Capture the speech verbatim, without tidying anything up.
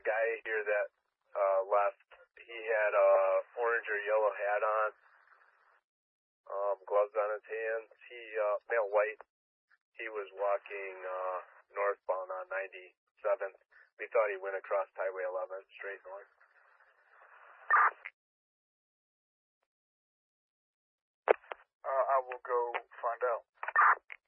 guy here that uh, left. He had a orange or yellow hat on, um, gloves on his hands. He, uh, male white. He was walking uh, northbound on ninety-seventh. We thought he went across Highway eleven straight north. Uh, I will go find out.